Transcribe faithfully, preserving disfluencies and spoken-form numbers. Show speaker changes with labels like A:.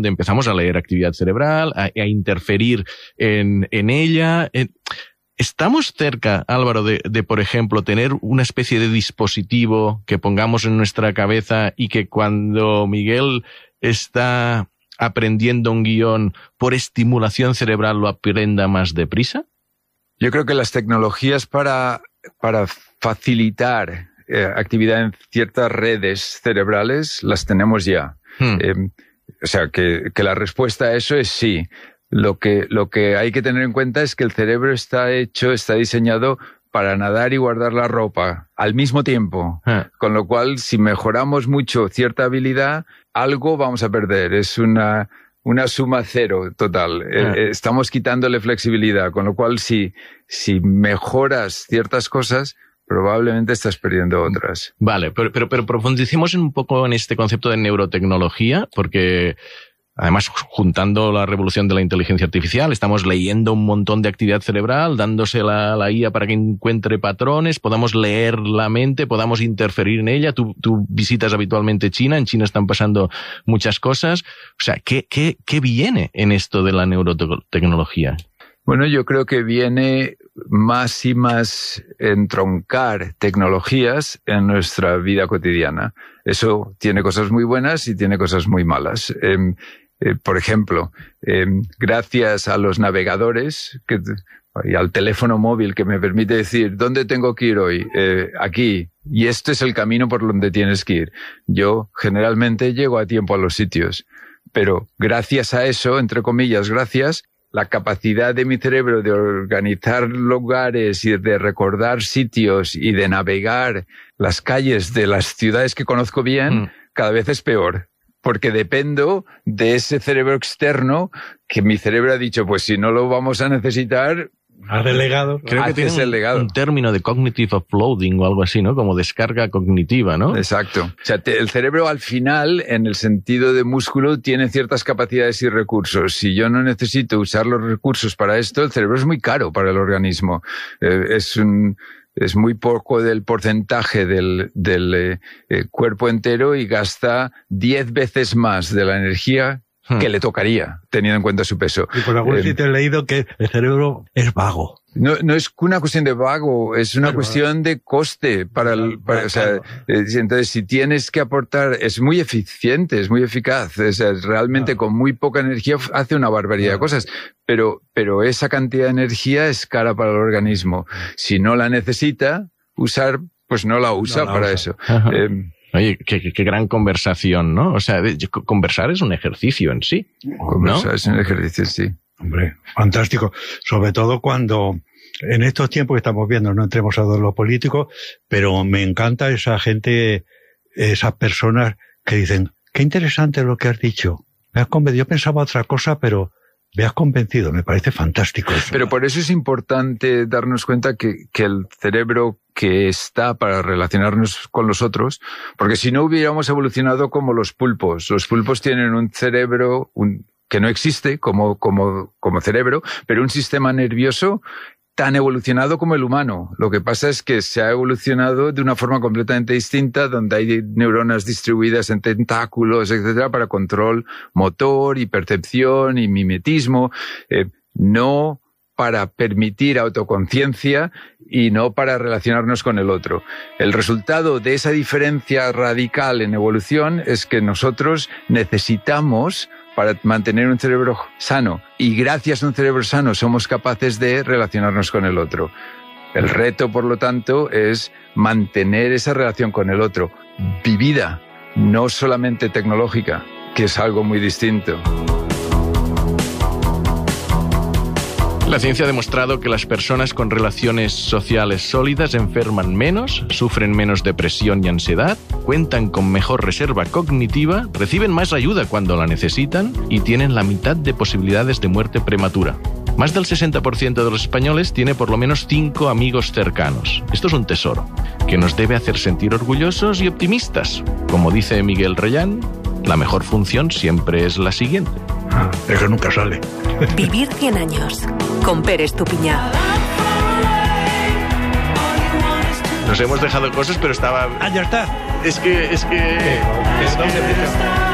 A: donde empezamos a leer actividad cerebral, a, a interferir en, en ella. ¿Estamos cerca, Álvaro, de, de, por ejemplo, tener una especie de dispositivo que pongamos en nuestra cabeza y que cuando Miguel está aprendiendo un guión por estimulación cerebral lo aprenda más deprisa?
B: Yo creo que las tecnologías para, para facilitar eh, actividad en ciertas redes cerebrales las tenemos ya. Hmm. Eh, o sea, que, que la respuesta a eso es sí. Lo que, lo que hay que tener en cuenta es que el cerebro está hecho, está diseñado para nadar y guardar la ropa al mismo tiempo. Ah. Con lo cual, si mejoramos mucho cierta habilidad, algo vamos a perder. Es una, una suma cero total. Ah. Eh, estamos quitándole flexibilidad. Con lo cual, si, si mejoras ciertas cosas, probablemente estás perdiendo otras.
A: Vale, pero, pero, pero profundicemos un poco en este concepto de neurotecnología, porque además, juntando la revolución de la inteligencia artificial, estamos leyendo un montón de actividad cerebral, dándosela a la I A para que encuentre patrones, podamos leer la mente, podamos interferir en ella. Tú, tú visitas habitualmente China, en China están pasando muchas cosas. O sea, ¿qué, qué, qué viene en esto de la neurotecnología?
B: Bueno, yo creo que viene más y más entroncar tecnologías en nuestra vida cotidiana. Eso tiene cosas muy buenas y tiene cosas muy malas. Eh, Eh, por ejemplo, eh, gracias a los navegadores que, y al teléfono móvil que me permite decir ¿dónde tengo que ir hoy? Eh, aquí. Y este es el camino por donde tienes que ir. Yo generalmente llego a tiempo a los sitios. Pero gracias a eso, entre comillas, gracias, la capacidad de mi cerebro de organizar lugares y de recordar sitios y de navegar las calles de las ciudades que conozco bien, mm. cada vez es peor. Porque dependo de ese cerebro externo que mi cerebro ha dicho, pues si no lo vamos a necesitar,
C: ha delegado.
A: Creo que tiene un, legado. un término de cognitive offloading o algo así, ¿no? Como descarga cognitiva, ¿no?
B: Exacto. O sea, te, el cerebro al final, en el sentido de músculo, tiene ciertas capacidades y recursos. Si yo no necesito usar los recursos para esto, el cerebro es muy caro para el organismo. Eh, es un... Es muy poco del porcentaje del, del eh, eh, cuerpo entero y gasta diez veces más de la energía hmm. que le tocaría, teniendo en cuenta su peso.
C: Y por algún eh, sitio he leído que el cerebro es vago.
B: No, no es una cuestión de vago, es una claro, cuestión de coste para el, para, claro, o sea, eh, entonces si tienes que aportar, es muy eficiente, es muy eficaz, o sea, realmente claro. con muy poca energía hace una barbaridad claro. de cosas, pero, pero esa cantidad de energía es cara para el organismo. Si no la necesita usar, pues no la usa no la para usa. eso. Eh,
A: Oye, qué, qué, qué gran conversación, ¿no? O sea, conversar es un ejercicio en sí,
B: Conversar
A: ¿no?
B: es un ejercicio, sí.
C: Hombre, fantástico. Sobre todo cuando en estos tiempos que estamos viendo, no entremos a lo político, pero me encanta esa gente, esas personas que dicen, qué interesante lo que has dicho. Me has convencido. Yo pensaba otra cosa, pero me has convencido. Me parece fantástico eso.
B: Pero por eso es importante darnos cuenta que, que el cerebro que está para relacionarnos con los otros, porque si no hubiéramos evolucionado como los pulpos. Los pulpos tienen un cerebro, un que no existe como, como, como cerebro, pero un sistema nervioso tan evolucionado como el humano. Lo que pasa es que se ha evolucionado de una forma completamente distinta, donde hay neuronas distribuidas en tentáculos, etcétera, para control motor y percepción y mimetismo, eh, no para permitir autoconciencia y no para relacionarnos con el otro. El resultado de esa diferencia radical en evolución es que nosotros necesitamos, para mantener un cerebro sano, y gracias a un cerebro sano somos capaces de relacionarnos con el otro. El reto, por lo tanto, es mantener esa relación con el otro, vivida, no solamente tecnológica, que es algo muy distinto.
A: La ciencia ha demostrado que las personas con relaciones sociales sólidas enferman menos, sufren menos depresión y ansiedad, cuentan con mejor reserva cognitiva, reciben más ayuda cuando la necesitan y tienen la mitad de posibilidades de muerte prematura. Más del sesenta por ciento de los españoles tiene por lo menos cinco amigos cercanos. Esto es un tesoro que nos debe hacer sentir orgullosos y optimistas. Como dice Miguel Reyán, la mejor función siempre es la siguiente.
C: Ah, eso nunca sale.
D: Vivir cien años con Pere Estupiñán.
A: Nos hemos dejado cosas, pero estaba...
C: Ah, ya está.
A: Es que... Es que... Es que...